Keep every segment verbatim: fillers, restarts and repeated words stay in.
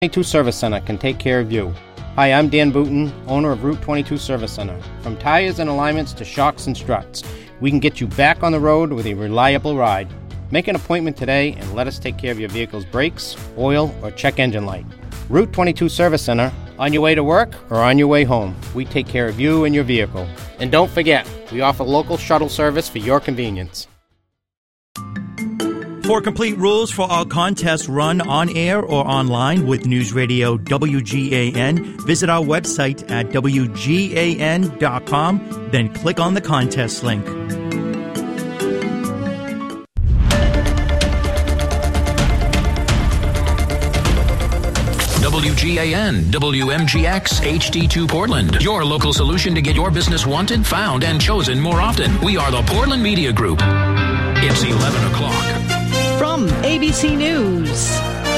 twenty-two Service Center can take care of you. Hi, I'm Dan Booton, owner of Route twenty-two Service Center. From tires and alignments to shocks and struts, we can get you back on the road with a reliable ride. Make an appointment today and let us take care of your vehicle's brakes, oil, or check engine light. Route twenty-two Service Center, on your way to work or on your way home, we take care of you and your vehicle. And don't forget, we offer local shuttle service for your convenience. For complete rules for our contests run on air or online with News Radio W G A N, visit our website at W G A N dot com, then click on the contest link. W G A N, W M G X, H D two Portland. Your local solution to get your business wanted, found, and chosen more often. We are the Portland Media Group. It's eleven o'clock. From A B C News,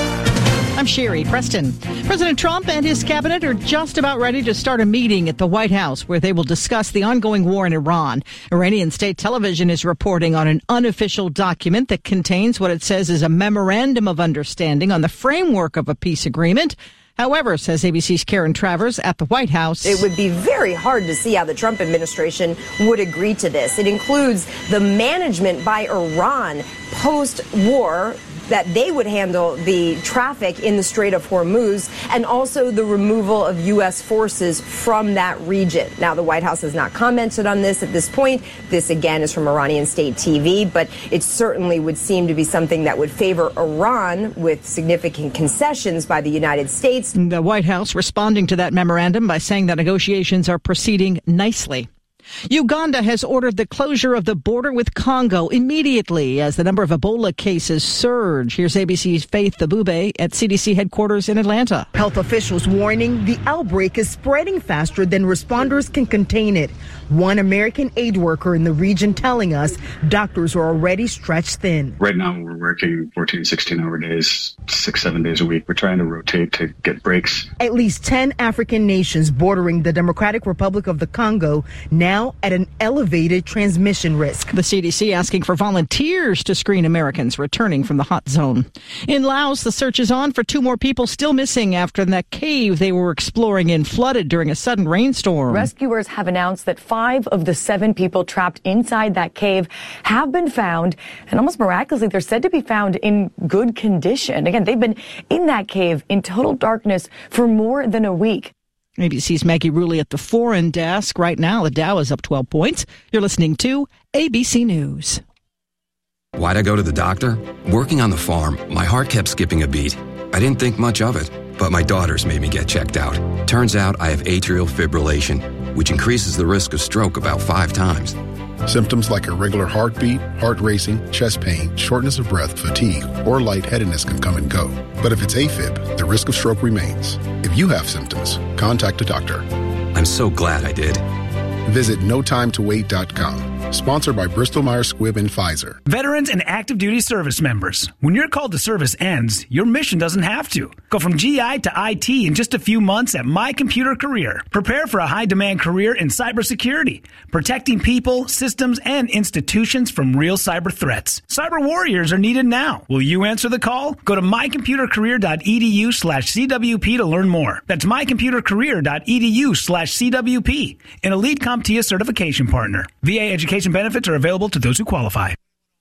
I'm Sherry Preston. President Trump and his cabinet are just about ready to start a meeting at the White House where they will discuss the ongoing war in Iran. Iranian state television is reporting on an unofficial document that contains what it says is a memorandum of understanding on the framework of a peace agreement. However, says A B C's Karen Travers at the White House, it would be very hard to see how the Trump administration would agree to this. It includes the management by Iran post-war, that they would handle the traffic in the Strait of Hormuz, and also the removal of U S forces from that region. Now, the White House has not commented on this at this point. This, again, is from Iranian state T V, but it certainly would seem to be something that would favor Iran with significant concessions by the United States. The White House responding to that memorandum by saying that negotiations are proceeding nicely. Uganda has ordered the closure of the border with Congo immediately as the number of Ebola cases surge. Here's A B C's Faith Abube at C D C headquarters in Atlanta. Health officials warning the outbreak is spreading faster than responders can contain it. One American aid worker in the region telling us doctors are already stretched thin. Right now we're working fourteen, sixteen hour days, six, seven days a week. We're trying to rotate to get breaks. At least ten African nations bordering the Democratic Republic of the Congo now at an elevated transmission risk. The C D C asking for volunteers to screen Americans returning from the hot zone. In Laos, the search is on for two more people still missing after that cave they were exploring in flooded during a sudden rainstorm. Rescuers have announced that five of the seven people trapped inside that cave have been found, and almost miraculously, they're said to be found in good condition. Again, they've been in that cave in total darkness for more than a week. A B C's Maggie Rulli at the foreign desk. Right now, the Dow is up twelve points. You're listening to A B C News. Why'd I go to the doctor? Working on the farm, my heart kept skipping a beat. I didn't think much of it, but my daughters made me get checked out. Turns out I have atrial fibrillation, which increases the risk of stroke about five times. Symptoms like irregular heartbeat, heart racing, chest pain, shortness of breath, fatigue, or lightheadedness can come and go. But if it's AFib, the risk of stroke remains. If you have symptoms, contact a doctor. I'm so glad I did. Visit no time to wait dot com. Sponsored by Bristol-Myers Squibb and Pfizer. Veterans and active duty service members. When your call to service ends, your mission doesn't have to. Go from G I to I T in just a few months at My Computer Career. Prepare for a high-demand career in cybersecurity, protecting people, systems, and institutions from real cyber threats. Cyber warriors are needed now. Will you answer the call? Go to my computer career dot e d u slash C W P to learn more. That's my computer career dot e d u slash C W P, an elite CompTIA certification partner. V A education benefits are available to those who qualify.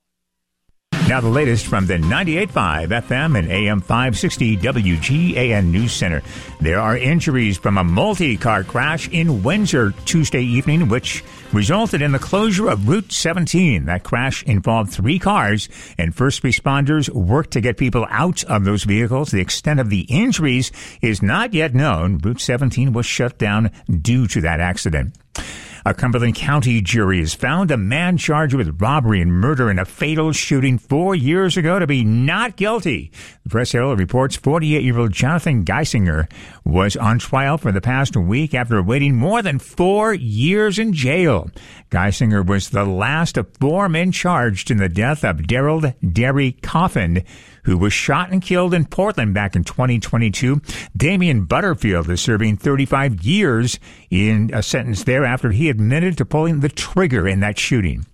Now the latest from the ninety-eight point five F M and A M five sixty W G A N News Center. There are injuries from a multi-car crash in Windsor Tuesday evening, which resulted in the closure of Route seventeen. That crash involved three cars, and first responders worked to get people out of those vehicles. The extent of the injuries is not yet known. Route seventeen was shut down due to that accident. A Cumberland County jury has found a man charged with robbery and murder in a fatal shooting four years ago to be not guilty. The Press Herald reports forty-eight-year-old Jonathan Geisinger was on trial for the past week after waiting more than four years in jail. Geisinger was the last of four men charged in the death of Daryl Derry Coffin, who was shot and killed in Portland back in twenty twenty-two. Damian Butterfield is serving thirty-five years in a sentence there after he admitted to pulling the trigger in that shooting.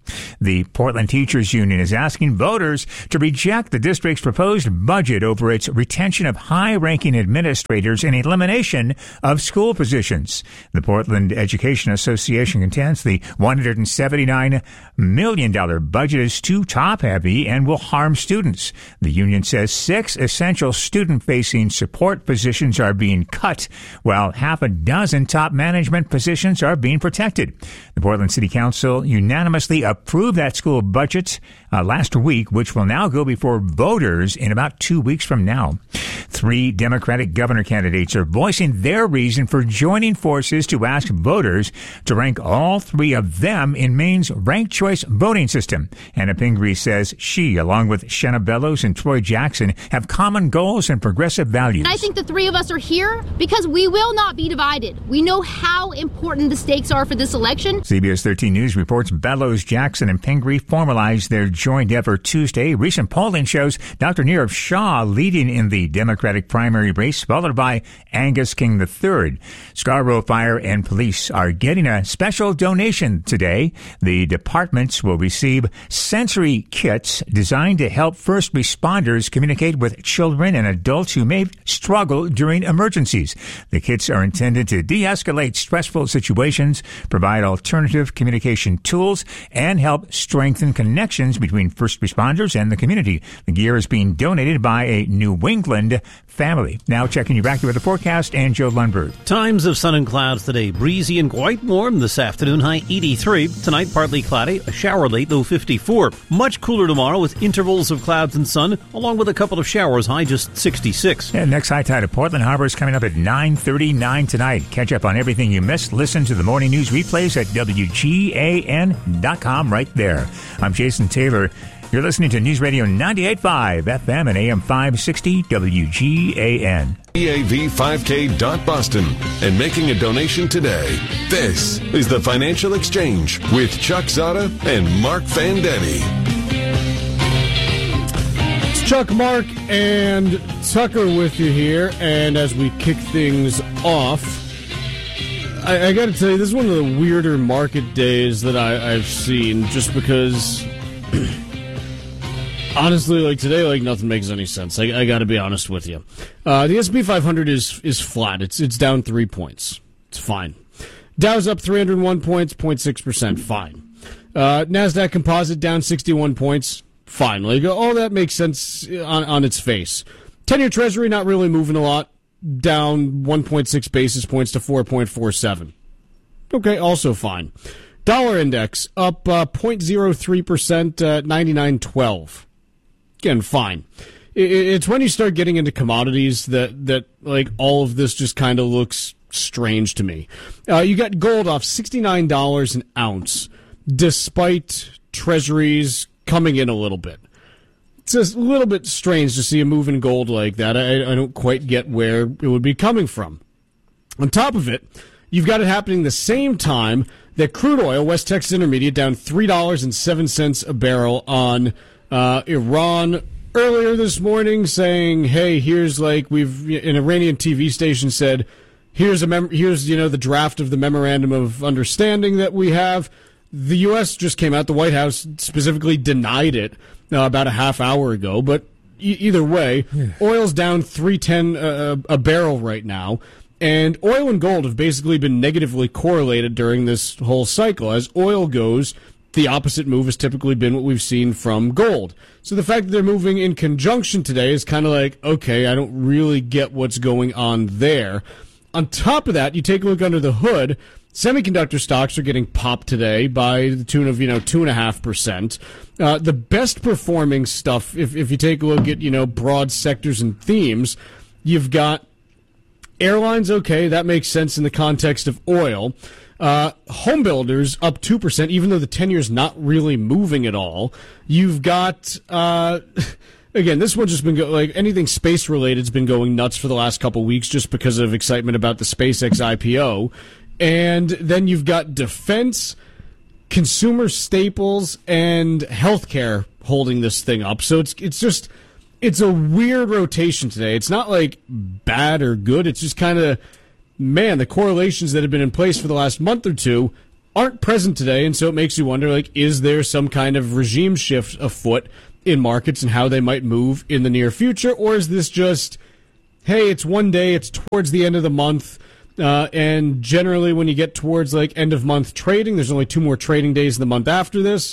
The Portland Teachers Union is asking voters to reject the district's proposed budget over its retention of high-ranking administrators and elimination of school positions. The Portland Education Association contends the one hundred seventy-nine million dollars budget is too top-heavy and will harm students. The union says six essential student-facing support positions are being cut, while half a dozen top management positions are being protected. The Portland City Council unanimously approved that school budget uh, last week, which will now go before voters in about two weeks from now. Three Democratic governor candidates are voicing their reason for joining forces to ask voters to rank all three of them in Maine's ranked choice voting system. Anna Pingree says she, along with Shenna Bellows and Troy Jackson, have common goals and progressive values. And I think the three of us are here because we will not be divided. We know how important the stakes are for this election. C B S thirteen News reports Bellows, Jackson, and Pingree formalized their joint effort Tuesday. Recent polling shows Doctor Nirav Shah leading in the Democratic primary race, followed by Angus King the third. Scarborough Fire and Police are getting a special donation today. The departments will receive sensory kits designed to help first responders communicate with children and adults who may struggle during emergencies. The kits are intended to de-escalate stressful situations, provide alternative communication tools, and help strengthen connections between first responders and the community. The gear is being donated by a New England family. Now checking you back to the forecast and Joe Lundberg. Times of sun and clouds today. Breezy and quite warm this afternoon, high eighty-three. Tonight, partly cloudy, a shower late, low fifty-four. Much cooler tomorrow with intervals of clouds and sun, along with a couple of showers, high just sixty-six. And next high tide at Portland Harbor is coming up at nine thirty-nine tonight. Catch up on everything you missed. Listen to the morning news replays at W G A N dot com right there. I'm Jason Taylor. You're listening to News Radio ninety-eight point five F M and A M five sixty W G A N. E A V five K dot Boston and making a donation today. This is the Financial Exchange with Chuck Zada and Mark Fandetti. It's Chuck, Mark, and Tucker with you here. And as we kick things off, I, I got to tell you, this is one of the weirder market days that I, I've seen, just because... Honestly, like today, like nothing makes any sense. I, I got to be honest with you. Uh, the S and P five hundred is is flat. It's it's down three points. It's fine. Dow's up three hundred one points, zero point six percent. Fine. Uh, Nasdaq Composite down sixty-one points. Fine. Like all that makes sense on on its face. ten-year Treasury not really moving a lot. Down one point six basis points to four point four seven. Okay, also fine. Dollar index up uh, zero point zero three percent at ninety-nine twelve. Again, fine. It's when you start getting into commodities that, that like, all of this just kind of looks strange to me. Uh, you got gold off sixty-nine dollars an ounce, despite treasuries coming in a little bit. It's just a little bit strange to see a move in gold like that. I, I don't quite get where it would be coming from. On top of it, you've got it happening the same time that crude oil, West Texas Intermediate, down three dollars and seven cents a barrel on Uh, Iran earlier this morning, saying, "Hey, here's like we've an Iranian T V station said, here's a mem- here's you know the draft of the memorandum of understanding that we have." The U S just came out. The White House specifically denied it uh, about a half hour ago. But e- either way, yeah. Oil's down three ten a, a barrel right now, and oil and gold have basically been negatively correlated during this whole cycle. As oil goes, the opposite move has typically been what we've seen from gold. So the fact that they're moving in conjunction today is kind of like, okay, I don't really get what's going on there. On top of that, you take a look under the hood, semiconductor stocks are getting popped today by the tune of, you know, two point five percent. Uh, the best performing stuff, if, if you take a look at, you know, broad sectors and themes, you've got airlines, okay, that makes sense in the context of oil. Uh, home builders up two percent, even though the ten-year's not really moving at all. You've got, uh, again, this one's just been, go- like, anything space-related has been going nuts for the last couple weeks just because of excitement about the SpaceX I P O. And then you've got defense, consumer staples, and healthcare holding this thing up. So it's it's just, it's a weird rotation today. It's not, like, bad or good. It's just kind of... Man, the correlations that have been in place for the last month or two aren't present today, and so it makes you wonder, like, is there some kind of regime shift afoot in markets and how they might move in the near future, or is this just, hey, it's one day, it's towards the end of the month, uh, and generally when you get towards, like, end-of-month trading, there's only two more trading days in the month after this.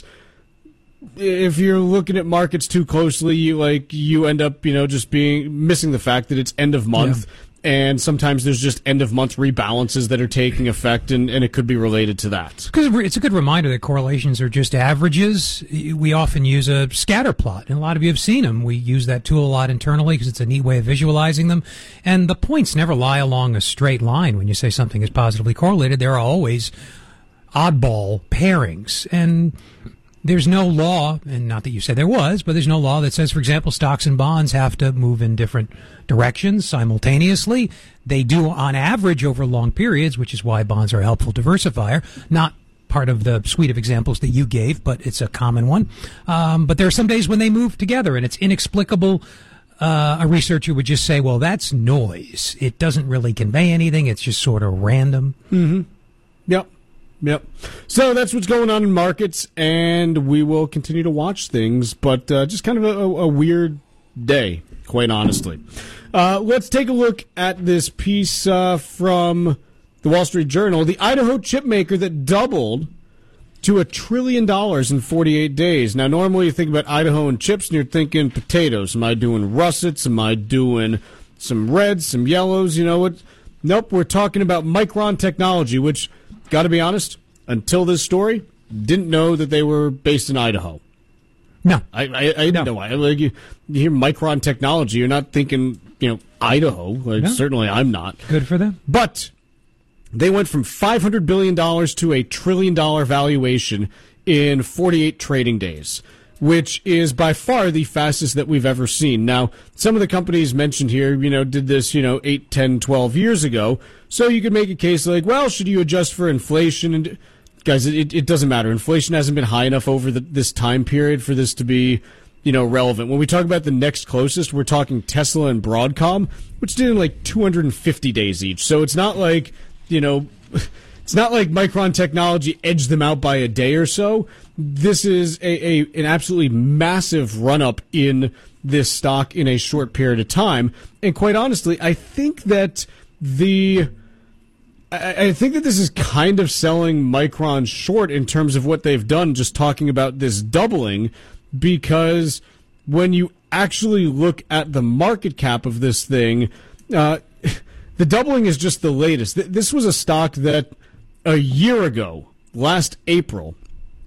If you're looking at markets too closely, you, like, you end up, you know, just being missing the fact that it's end of month. Yeah. And sometimes there's just end-of-month rebalances that are taking effect, and, and it could be related to that. Because it's a good reminder that correlations are just averages. We often use a scatter plot, and a lot of you have seen them. We use that tool a lot internally because it's a neat way of visualizing them. And the points never lie along a straight line when you say something is positively correlated. There are always oddball pairings. And there's no law, and not that you said there was, but there's no law that says, for example, stocks and bonds have to move in different directions simultaneously. They do on average over long periods, which is why bonds are a helpful diversifier. Not part of the suite of examples that you gave, but it's a common one. Um, but there are some days when they move together, and it's inexplicable. Uh, a researcher would just say, well, that's noise. It doesn't really convey anything. It's just sort of random. Mm-hmm. Yep. Yep. So that's what's going on in markets, and we will continue to watch things, but uh, just kind of a, a weird day, quite honestly. Uh, let's take a look at this piece uh, from the Wall Street Journal. The Idaho chip maker that doubled to a trillion dollars in forty-eight days. Now, normally you think about Idaho and chips, and you're thinking potatoes. Am I doing russets? Am I doing some reds, some yellows? You know what? Nope, we're talking about Micron Technology, which, got to be honest, until this story, didn't know that they were based in Idaho. No. I, I, I didn't no. know why. Like, you, you hear Micron Technology, you're not thinking, you know, Idaho. Like, no. Certainly I'm not. Good for them. But they went from five hundred billion dollars to a trillion dollar valuation in forty-eight trading days, which is by far the fastest that we've ever seen. Now, some of the companies mentioned here, you know, did this, you know, eight, ten, twelve years ago. So you could make a case like, well, should you adjust for inflation? And guys, it, it doesn't matter. Inflation hasn't been high enough over the, this time period for this to be, you know, relevant. When we talk about the next closest, we're talking Tesla and Broadcom, which did in like two hundred fifty days each. So it's not like, you know, it's not like Micron Technology edged them out by a day or so. This is a, a an absolutely massive run-up in this stock in a short period of time. And quite honestly, I think that the I, I think that this is kind of selling Micron short in terms of what they've done, just talking about this doubling, because when you actually look at the market cap of this thing, uh, the doubling is just the latest. This was a stock that a year ago, last April,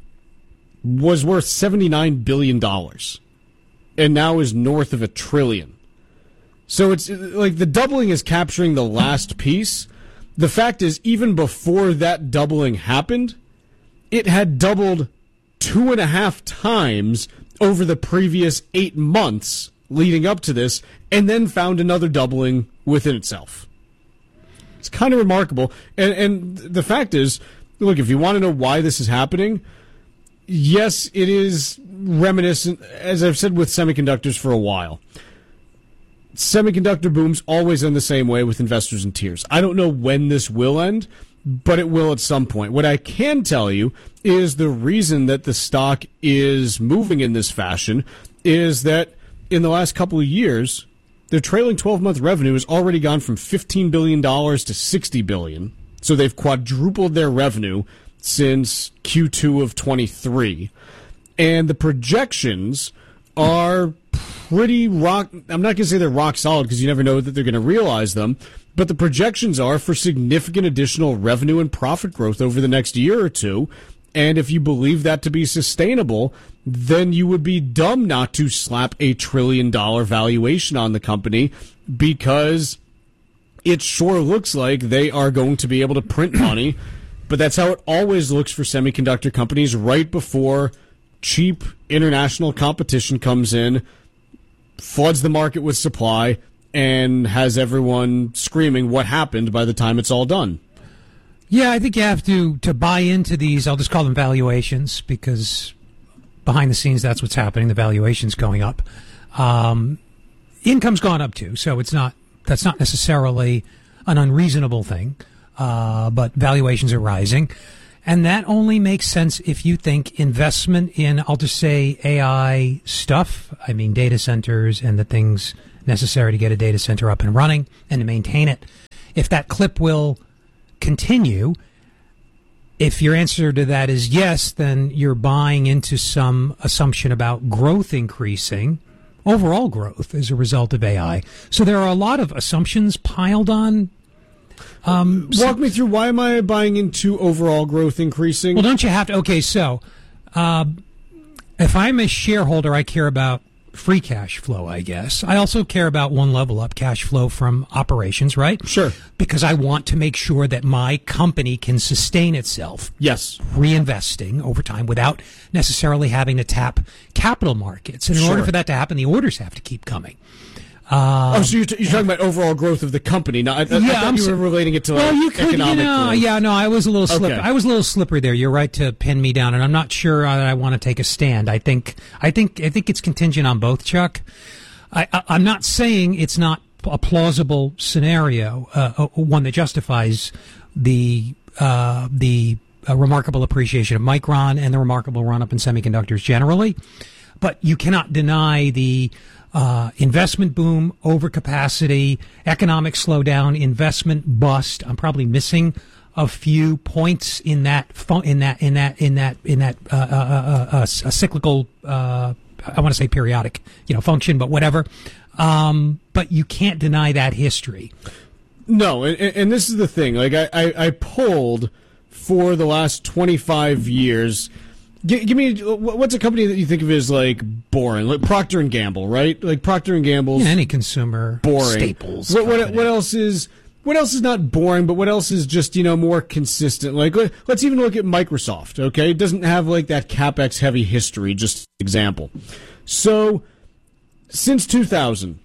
was worth seventy-nine billion dollars and now is north of a trillion. So it's like the doubling is capturing the last piece. The fact is, even before that doubling happened, it had doubled two and a half times over the previous eight months leading up to this, and then found another doubling within itself. It's kind of remarkable. And, and the fact is, look, if you want to know why this is happening, yes, it is reminiscent, as I've said with semiconductors for a while. Semiconductor booms always end the same way with investors in tears. I don't know when this will end, but it will at some point. What I can tell you is the reason that the stock is moving in this fashion is that in the last couple of years, their trailing twelve-month revenue has already gone from fifteen billion dollars to sixty billion dollars. So they've quadrupled their revenue since Q two of twenty-three. And the projections are pretty rock... I'm not going to say they're rock solid because you never know that they're going to realize them, but the projections are for significant additional revenue and profit growth over the next year or two. And if you believe that to be sustainable, then you would be dumb not to slap a trillion dollar valuation on the company, because it sure looks like they are going to be able to print money. But that's how it always looks for semiconductor companies right before cheap international competition comes in, floods the market with supply, and has everyone screaming what happened by the time it's all done. Yeah, I think you have to, to buy into these, I'll just call them valuations, because behind the scenes that's what's happening. The valuation's going up. Um, income's gone up too, so it's not that's not necessarily an unreasonable thing, uh, but valuations are rising. And that only makes sense if you think investment in, I'll just say, A I stuff. I mean, data centers and the things necessary to get a data center up and running and to maintain it. If that clip will continue, if your answer to that is yes, then you're buying into some assumption about growth increasing, overall growth as a result of A I. So there are a lot of assumptions piled on. Um, Walk so, me through, why am I buying into overall growth increasing? Well, don't you have to? Okay, so uh, if I'm a shareholder, I care about free cash flow, I guess. I also care about one level up cash flow from operations, right? Sure. Because I want to make sure that my company can sustain itself. Yes. Reinvesting over time without necessarily having to tap capital markets. And in Sure. order for that to happen, the orders have to keep coming. Um, oh, so you're, t- you're talking about overall growth of the company. Now, I, I, yeah, I thought I'm you so- were relating it to well, like, you could, you economic know, growth. yeah, no, I was a little slippery. Okay. I was a little slippery there. You're right to pin me down, and I'm not sure that I want to take a stand. I think, I think, I think it's contingent on both, Chuck. I, I, I'm not saying it's not a plausible scenario, uh, one that justifies the uh, the uh, remarkable appreciation of Micron and the remarkable run up in semiconductors generally, but you cannot deny the Uh, investment boom, overcapacity, economic slowdown, investment bust. I'm probably missing a few points in that fu- in that in that in that in that uh, uh, uh, uh, a cyclical. Uh, I want to say periodic, you know, function, but whatever. Um, but you can't deny that history. No, and, and this is the thing. Like I, I, I pulled for the last twenty-five years. Give, give me what's a company that you think of as like boring, like Procter and Gamble, right? Like Procter and Gamble's Yeah, any consumer boring staples. What, what what else is what else is not boring, but what else is just you know more consistent? Like let, let's even look at Microsoft. Okay, it doesn't have like that CapEx heavy history. Just example. So since two thousand,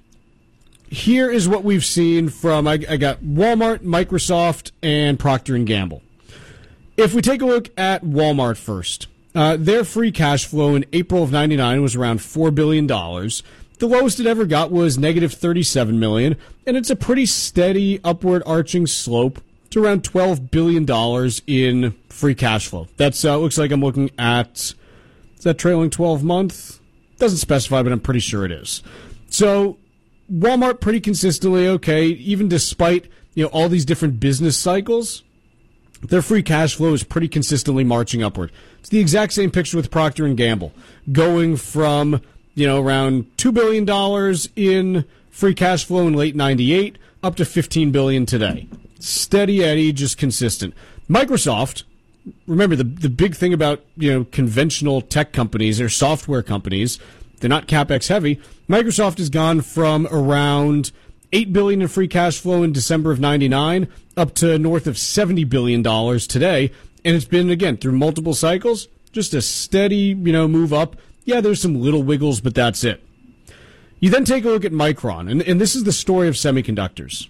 here is what we've seen from I, I got Walmart, Microsoft, and Procter and Gamble. If we take a look at Walmart first. Uh, their free cash flow in April of ninety-nine was around four billion dollars. The lowest it ever got was negative thirty-seven million dollars, and it's a pretty steady upward arching slope to around twelve billion dollars in free cash flow. That's uh, looks like I'm looking at, is that trailing twelve month? Doesn't specify, but I'm pretty sure it is. So Walmart pretty consistently okay, even despite you know all these different business cycles. Their free cash flow is pretty consistently marching upward. It's the exact same picture with Procter and Gamble, going from you know around two billion dollars in free cash flow in late ninety-eight up to fifteen billion dollars today. Steady Eddie, just consistent. Microsoft, remember the the big thing about you know conventional tech companies or software companies, they're not CapEx heavy. Microsoft has gone from around eight billion dollars in free cash flow in December of ninety-nine up to north of seventy billion dollars today. And it's been, again, through multiple cycles, just a steady, you know, move up. Yeah, there's some little wiggles, but that's it. You then take a look at Micron, and, and this is the story of semiconductors.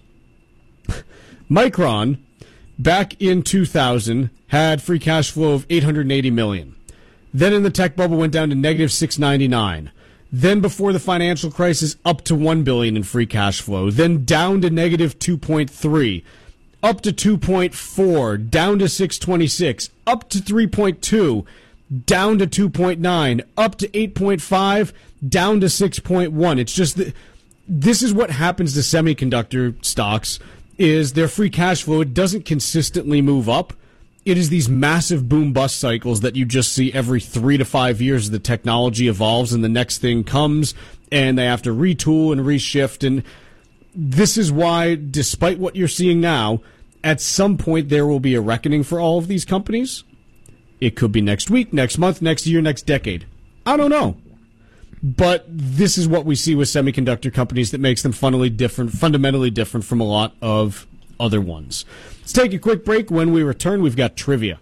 Micron, back in two thousand, had free cash flow of eight hundred eighty million dollars. Then in the tech bubble went down to negative six ninety-nine. Then before the financial crisis, up to one billion dollars in free cash flow. Then down to negative two point three. Up to two point four, down to six twenty-six, up to three point two, down to two point nine, up to eight point five, down to six point one. It's just that this is what happens to semiconductor stocks is their free cash flow. It doesn't consistently move up. It is these massive boom-bust cycles that you just see every three to five years as the technology evolves and the next thing comes and they have to retool and reshift. And this is why, despite what you're seeing now, at some point there will be a reckoning for all of these companies. It could be next week, next month, next year, next decade. I don't know. But this is what we see with semiconductor companies that makes them fundamentally different, fundamentally different from a lot of other ones. Let's take a quick break. When we return, we've got trivia.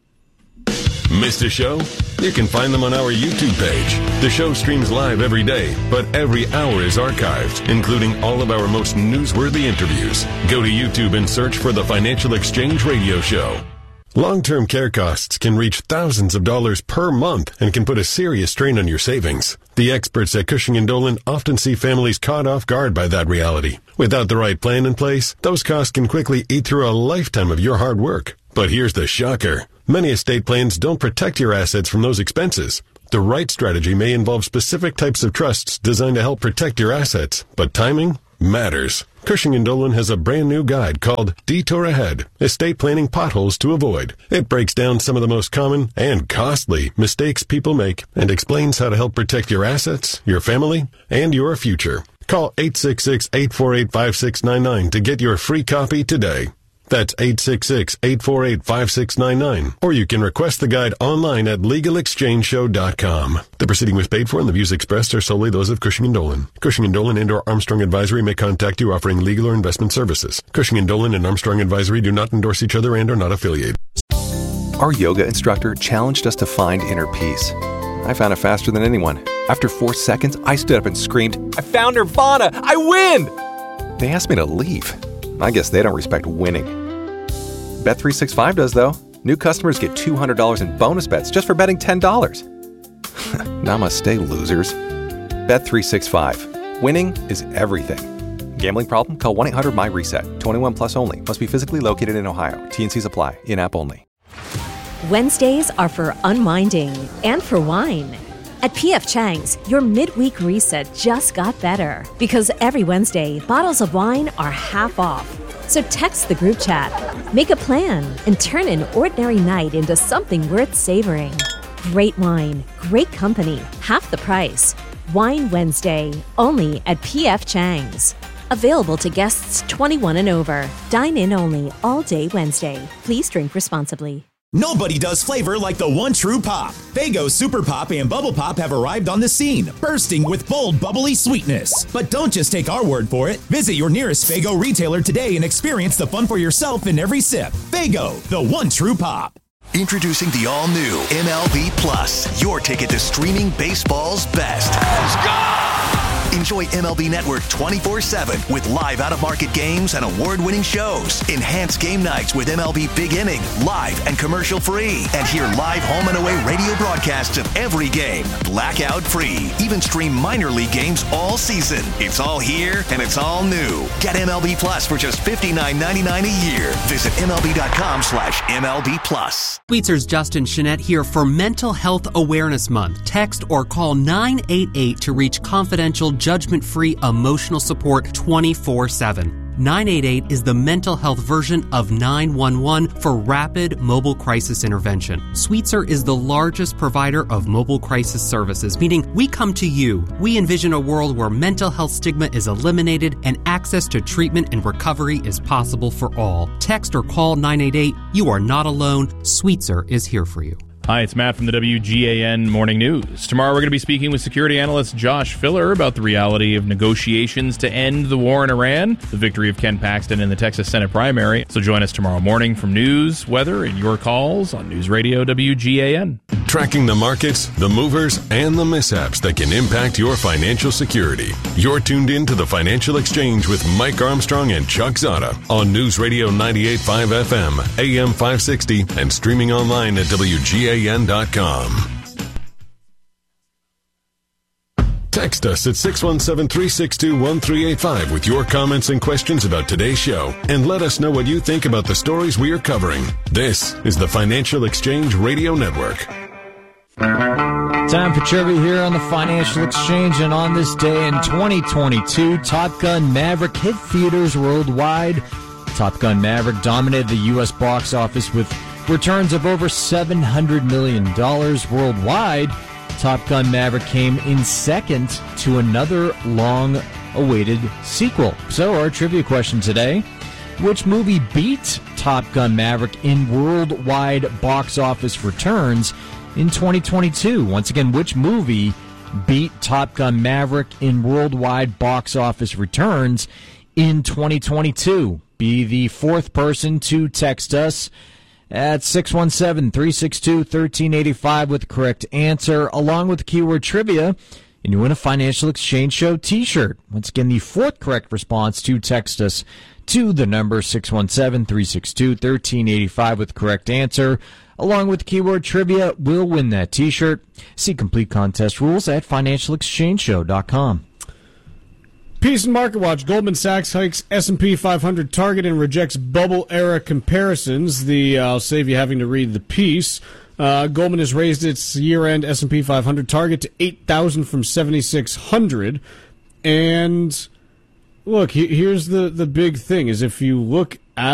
Missed a show? You can find them on our YouTube page. The show streams live every day, but every hour is archived, including all of our most newsworthy interviews. Go to YouTube and search for the Financial Exchange Radio Show. Long-term care costs can reach thousands of dollars per month and can put a serious strain on your savings. The experts at Cushing and Dolan often see families caught off guard by that reality. Without the right plan in place, those costs can quickly eat through a lifetime of your hard work. But here's the shocker. Many estate plans don't protect your assets from those expenses. The right strategy may involve specific types of trusts designed to help protect your assets, but timing matters. Cushing and Dolan has a brand new guide called Detour Ahead, Estate Planning Potholes to Avoid. It breaks down some of the most common and costly mistakes people make and explains how to help protect your assets, your family, and your future. Call eight six six, eight four eight, five six nine nine to get your free copy today. That's eight six six, eight four eight, five six nine nine. Or you can request the guide online at legal exchange show dot com. The proceeding was paid for and the views expressed are solely those of Cushing and Dolan. Cushing and Dolan and or Armstrong Advisory may contact you offering legal or investment services. Cushing and Dolan and Armstrong Advisory do not endorse each other and are not affiliated. Our yoga instructor challenged us to find inner peace. I found it faster than anyone. After four seconds, I stood up and screamed, "I found Nirvana! I win!" They asked me to leave. I guess they don't respect winning. Bet three sixty-five does, though. New customers get two hundred dollars in bonus bets just for betting ten dollars. Namaste, losers. Bet three sixty-five. Winning is everything. Gambling problem? Call one eight hundred M Y reset. twenty-one plus only. Must be physically located in Ohio. T and Cs apply. In-app only. Wednesdays are for unwinding and for wine. At P F Chang's, your midweek reset just got better because every Wednesday, bottles of wine are half off. So text the group chat, make a plan, and turn an ordinary night into something worth savoring. Great wine, great company, half the price. Wine Wednesday, only at P F Chang's. Available to guests twenty-one and over. Dine in only all day Wednesday. Please drink responsibly. Nobody does flavor like the one true pop. Faygo Super Pop and Bubble Pop have arrived on the scene, bursting with bold, bubbly sweetness. But don't just take our word for it. Visit your nearest Faygo retailer today and experience the fun for yourself in every sip. Faygo, the one true pop. Introducing the all-new M L B Plus, your ticket to streaming baseball's best. Let's go! Enjoy M L B Network twenty-four seven with live out-of-market games and award-winning shows. Enhance game nights with M L B Big Inning, live and commercial-free. And hear live home and away radio broadcasts of every game, blackout-free. Even stream minor league games all season. It's all here and it's all new. Get M L B Plus for just fifty-nine ninety-nine a year. Visit MLB.com slash MLB Plus. Sweetser's Justin Chenette here for Mental Health Awareness Month. Text or call nine eight eight to reach confidential, judgment-free emotional support twenty-four seven. nine eight eight is the mental health version of nine one one for rapid mobile crisis intervention. Sweetser is the largest provider of mobile crisis services, meaning we come to you. We envision a world where mental health stigma is eliminated and access to treatment and recovery is possible for all. Text or call nine eight eight. You are not alone. Sweetser is here for you. Hi, it's Matt from the W G A N Morning News. Tomorrow we're going to be speaking with security analyst Josh Filler about the reality of negotiations to end the war in Iran, the victory of Ken Paxton in the Texas Senate primary. So join us tomorrow morning from news, weather, and your calls on News Radio W G A N. Tracking the markets, the movers, and the mishaps that can impact your financial security. You're tuned in to the Financial Exchange with Mike Armstrong and Chuck Zada on News Radio ninety-eight point five F M, A M five sixty, and streaming online at W G A N dot com. Text us at six one seven, three six two, one three eight five with your comments and questions about today's show, and let us know what you think about the stories we are covering. This is the Financial Exchange Radio Network. Time for trivia here on the Financial Exchange, and on this day in twenty twenty-two, Top Gun Maverick hit theaters worldwide. Top Gun Maverick dominated the U S box office with returns of over seven hundred million dollars worldwide. Top Gun Maverick came in second to another long-awaited sequel. So our trivia question today, which movie beat Top Gun Maverick in worldwide box office returns in twenty twenty-two? Once again, which movie beat Top Gun Maverick in worldwide box office returns in twenty twenty-two? Be the fourth person to text us at six one seven, three six two, one three eight five with the correct answer, along with keyword trivia, and you win a Financial Exchange Show t-shirt. Once again, the fourth correct response to text us to the number six one seven, three six two, one three eight five with the correct answer, along with keyword trivia, will win that t-shirt. See complete contest rules at financial exchange show dot com. Piece and Market Watch. Goldman Sachs hikes S and P five hundred target and rejects bubble-era comparisons. The uh, I'll save you having to read the piece. Uh, Goldman has raised its year-end S and P five hundred target to eight thousand from seventy-six hundred. And look, he, here's the, the big thing, is if you look